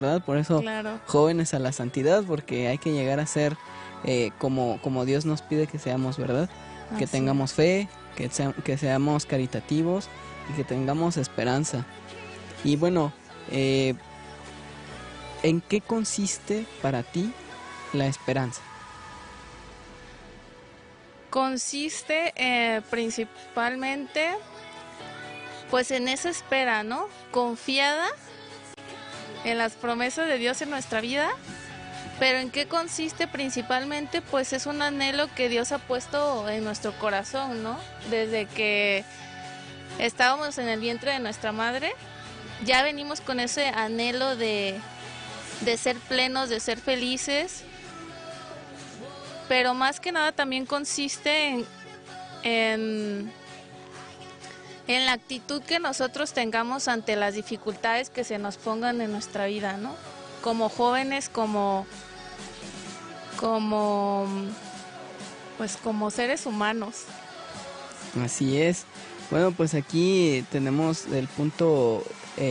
¿verdad? Por eso, claro. jóvenes a la santidad, porque hay que llegar a ser como Dios nos pide que seamos, ¿verdad? Que Así es. tengamos fe, que seamos caritativos y que tengamos esperanza. Y bueno, ¿en qué consiste para ti la esperanza? Consiste principalmente pues en esa espera, ¿no? Confiada en las promesas de Dios en nuestra vida. Pero ¿en qué consiste principalmente? Pues es un anhelo que Dios ha puesto en nuestro corazón, ¿no? Desde que estábamos en el vientre de nuestra madre, ya venimos con ese anhelo de ser plenos, de ser felices. Pero más que nada también consiste en, en la actitud que nosotros tengamos ante las dificultades que se nos pongan en nuestra vida, ¿no? Como jóvenes, como, pues como seres humanos. Así es. Bueno, pues aquí tenemos el punto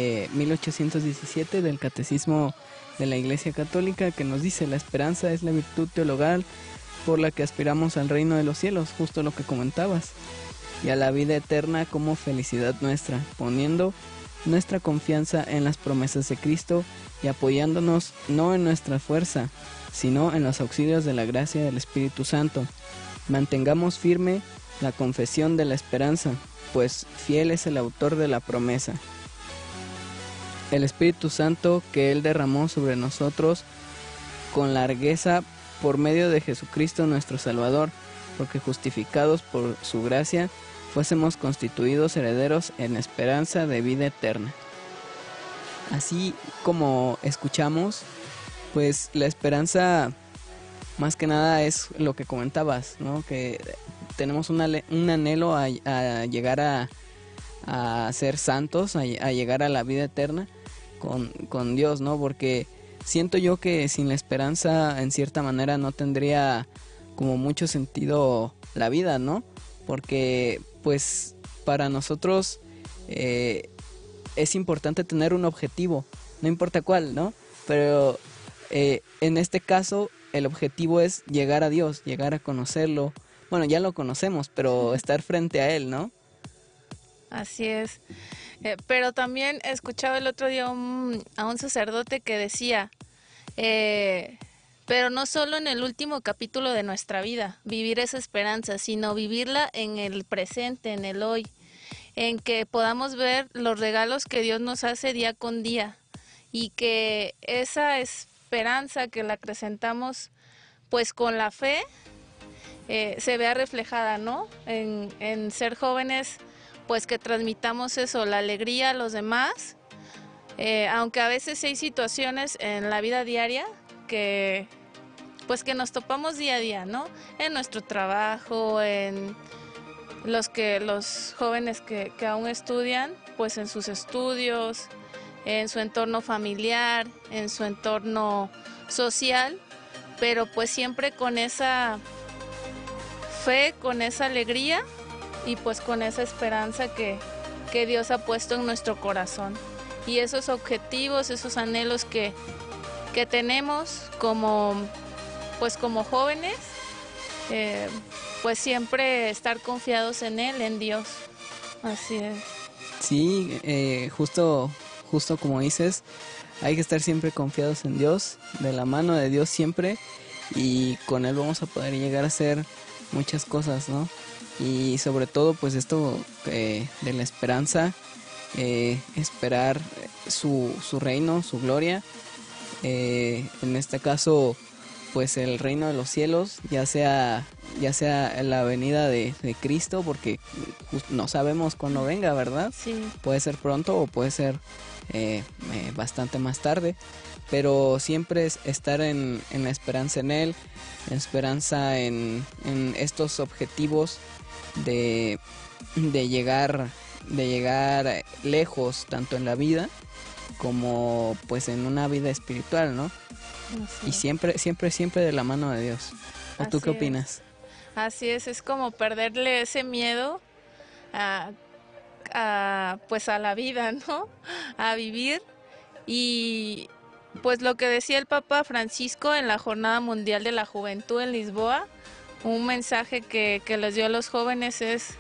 1817 del Catecismo de la Iglesia Católica, que nos dice: la esperanza es la virtud teologal por la que aspiramos al reino de los cielos, justo lo que comentabas, y a la vida eterna como felicidad nuestra, poniendo nuestra confianza en las promesas de Cristo y apoyándonos no en nuestra fuerza, sino en los auxilios de la gracia del Espíritu Santo. Mantengamos firme la confesión de la esperanza, pues fiel es el autor de la promesa. El Espíritu Santo que Él derramó sobre nosotros con largueza por medio de Jesucristo nuestro Salvador, porque justificados por su gracia, fuésemos constituidos herederos en esperanza de vida eterna. Así como escuchamos, pues la esperanza más que nada es lo que comentabas, ¿no? Que tenemos un anhelo a llegar a ser santos, a llegar a la vida eterna con Dios, ¿no? Porque siento yo que sin la esperanza, en cierta manera, no tendría como mucho sentido la vida, ¿no? Porque, pues, para nosotros es importante tener un objetivo, no importa cuál, ¿no? Pero en este caso, el objetivo es llegar a Dios, llegar a conocerlo. Bueno, ya lo conocemos, pero estar frente a Él, ¿no? Así es. Pero también escuchaba el otro día a un sacerdote que decía, eh, pero no solo en el último capítulo de nuestra vida, vivir esa esperanza, sino vivirla en el presente, en el hoy, en que podamos ver los regalos que Dios nos hace día con día y que esa esperanza que la acrecentamos pues con la fe se vea reflejada, ¿no? En ser jóvenes, pues que transmitamos eso, la alegría a los demás, aunque a veces hay situaciones en la vida diaria que pues que nos topamos día a día, ¿no? En nuestro trabajo, en los jóvenes que aún estudian, pues en sus estudios, en su entorno familiar, en su entorno social, pero pues siempre con esa fe, con esa alegría y pues con esa esperanza que Dios ha puesto en nuestro corazón. Y esos objetivos, esos anhelos que tenemos pues como jóvenes, eh, pues siempre estar confiados en Él, en Dios. Así es. Sí, justo como dices, hay que estar siempre confiados en Dios, de la mano de Dios siempre, y con Él vamos a poder llegar a hacer muchas cosas, ¿no? Y sobre todo, pues esto de la esperanza, esperar su reino, su gloria, en este caso, pues el reino de los cielos, ya sea la venida de Cristo, porque no sabemos cuándo venga, ¿verdad? Sí, Puede ser pronto o puede ser bastante más tarde, pero siempre es estar en la esperanza en Él, esperanza en estos objetivos de, de llegar lejos, tanto en la vida como pues en una vida espiritual, ¿no? Y así es. siempre de la mano de Dios. ¿O tú qué Así es. opinas? Así es como perderle ese miedo a, pues a la vida, ¿no? A vivir y, pues lo que decía el Papa Francisco en la Jornada Mundial de la Juventud en Lisboa, un mensaje que les dio a los jóvenes es,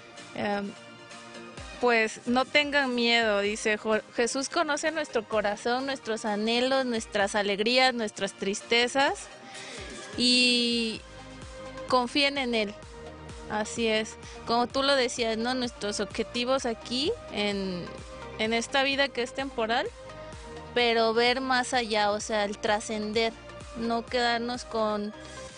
pues no tengan miedo, dice, Jesús conoce nuestro corazón, nuestros anhelos, nuestras alegrías, nuestras tristezas, y confíen en Él. Así es, como tú lo decías, ¿no? Nuestros objetivos aquí en esta vida que es temporal, pero ver más allá, o sea, el trascender, no quedarnos con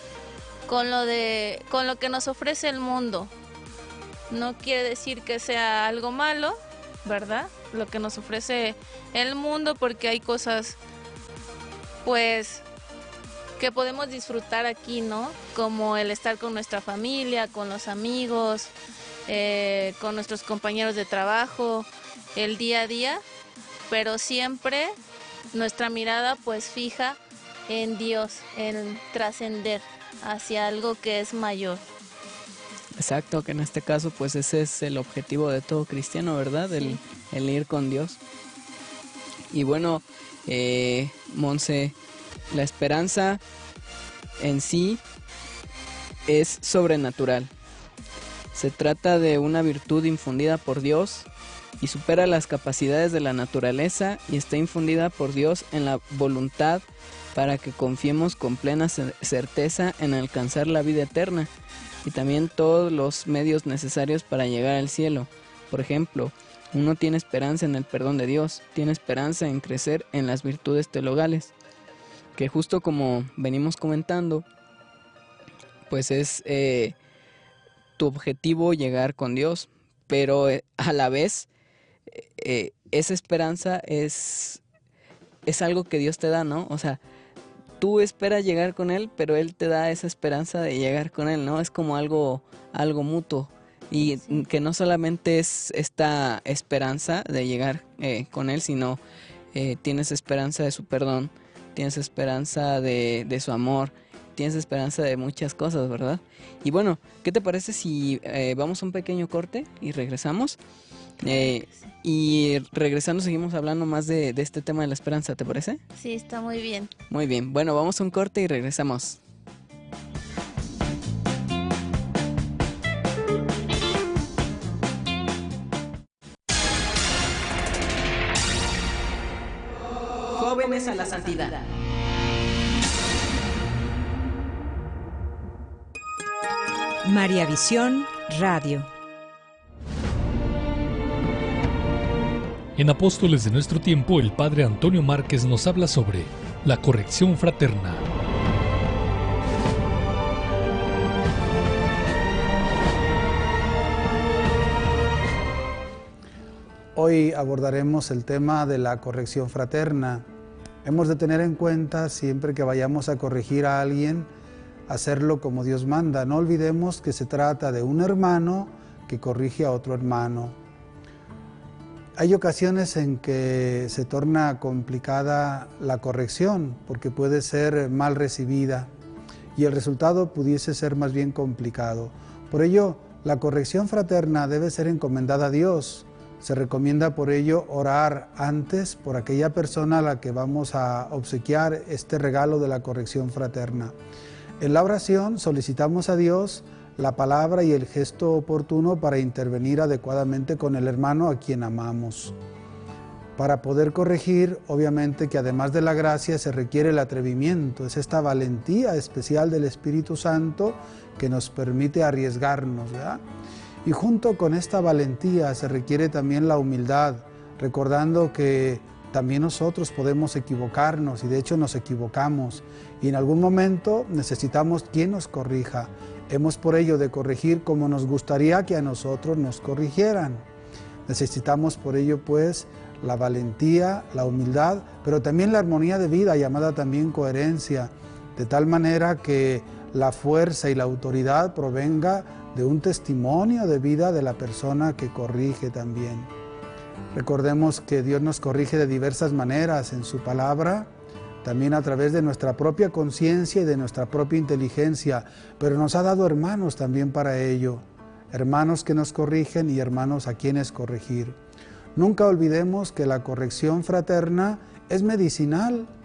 lo que nos ofrece el mundo. No quiere decir que sea algo malo, ¿verdad? Lo que nos ofrece el mundo, porque hay cosas, pues, que podemos disfrutar aquí, ¿no? Como el estar con nuestra familia, con los amigos, con nuestros compañeros de trabajo, el día a día, pero siempre nuestra mirada pues fija en Dios, en trascender hacia algo que es mayor. Exacto, que en este caso pues ese es el objetivo de todo cristiano, ¿verdad? Sí. El ir con Dios. Y bueno, Monse, la esperanza en sí es sobrenatural. Se trata de una virtud infundida por Dios y supera las capacidades de la naturaleza y está infundida por Dios en la voluntad para que confiemos con plena certeza en alcanzar la vida eterna y también todos los medios necesarios para llegar al cielo. Por ejemplo, uno tiene esperanza en el perdón de Dios, tiene esperanza en crecer en las virtudes teologales, que justo como venimos comentando, pues es tu objetivo llegar con Dios, pero a la vez esa esperanza es algo que Dios te da, ¿no? O sea, tú esperas llegar con Él, pero Él te da esa esperanza de llegar con Él, ¿no? Es como algo mutuo. Y sí, que no solamente es esta esperanza de llegar con Él, sino tienes esperanza de su perdón, tienes esperanza de su amor, tienes esperanza de muchas cosas, ¿verdad? Y bueno, ¿qué te parece si vamos a un pequeño corte y regresamos? Y regresando seguimos hablando más de este tema de la esperanza, ¿te parece? Sí, está muy bien. Muy bien, bueno, vamos a un corte y regresamos. Jóvenes a la santidad. María Visión Radio. En Apóstoles de nuestro tiempo, el padre Antonio Márquez nos habla sobre la corrección fraterna. Hoy abordaremos el tema de la corrección fraterna. Hemos de tener en cuenta siempre que vayamos a corregir a alguien, hacerlo como Dios manda. No olvidemos que se trata de un hermano que corrige a otro hermano. Hay ocasiones en que se torna complicada la corrección porque puede ser mal recibida y el resultado pudiese ser más bien complicado. Por ello, la corrección fraterna debe ser encomendada a Dios. Se recomienda por ello orar antes por aquella persona a la que vamos a obsequiar este regalo de la corrección fraterna. En la oración solicitamos a Dios la palabra y el gesto oportuno para intervenir adecuadamente con el hermano a quien amamos. Para poder corregir, obviamente que además de la gracia se requiere el atrevimiento, es esta valentía especial del Espíritu Santo que nos permite arriesgarnos, ¿verdad? Y junto con esta valentía se requiere también la humildad, recordando que también nosotros podemos equivocarnos y de hecho nos equivocamos y en algún momento necesitamos quien nos corrija. Hemos por ello de corregir como nos gustaría que a nosotros nos corrigieran. Necesitamos por ello pues la valentía, la humildad, pero también la armonía de vida, llamada también coherencia, de tal manera que la fuerza y la autoridad provenga de un testimonio de vida de la persona que corrige también. Recordemos que Dios nos corrige de diversas maneras en su palabra, también a través de nuestra propia conciencia y de nuestra propia inteligencia, pero nos ha dado hermanos también para ello, hermanos que nos corrigen y hermanos a quienes corregir. Nunca olvidemos que la corrección fraterna es medicinal,